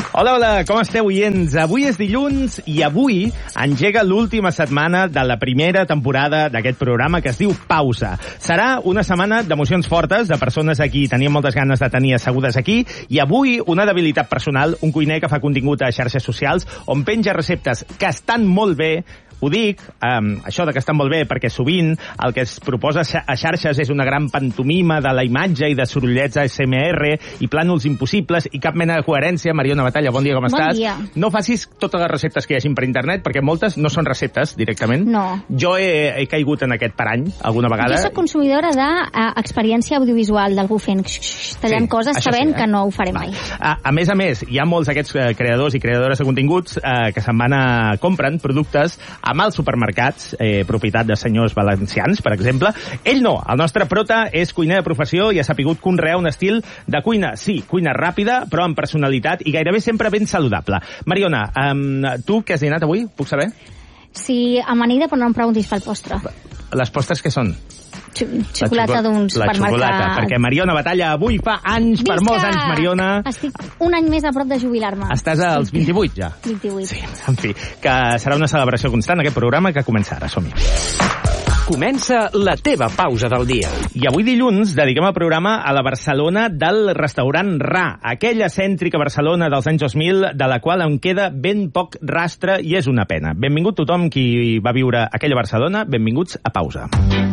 Hola, hola, com esteu, oients? Avui és dilluns i avui engega l'última setmana de la primera temporada d'aquest programa que es diu Pausa. Serà una setmana d'emocions fortes, de persones a qui teníem moltes ganes de tenir assegudes aquí, i avui una debilitat personal, un cuiner que fa contingut a xarxes socials on penja receptes que estan molt bé. Ho dic, això de que estan molt bé, perquè sovint el que es proposa a xarxes és una gran pantomima de la imatge i de sorollets ASMR i plànols impossibles i cap mena de coherència. Mariona Batalla, bon dia, com estàs? Bon dia. No facis totes les receptes que hi hagin per internet, perquè moltes no són receptes, directament. No. Jo he caigut en aquest parany, alguna vegada. Jo soc consumidora d'experiència audiovisual, d'algú fent tallant coses sabent que no ho faré mai. A més, hi ha molts d'aquests creadors i creadores de continguts que se'n van a compren productes amb els supermercats, propietat de senyors valencians, per exemple. Ell no, el nostre prota és cuiner de professió i ha sapigut conrear un estil de cuina, sí, cuina ràpida, però amb personalitat i gairebé sempre ben saludable. Mariona, tu què has dinat avui? Puc saber? Sí, amanida, però no em preguntis pel postre. Les postres què són? Xocolata d'un supermercat. La xocolata, perquè Mariona Batalla avui fa anys, per molts anys, Mariona. Estic un any més a prop de jubilar-me. Estàs als 28, ja? 28. Sí, en fi, que serà una celebració constant, aquest programa, que comença ara. Som-hi. Comença la teva pausa del dia. I avui dilluns dediquem el programa a la Barcelona del restaurant Ra, aquella cèntrica Barcelona dels anys 2000 de la qual en queda ben poc rastre i és una pena. Benvingut tothom qui va viure aquella Barcelona, benvinguts a Pausa.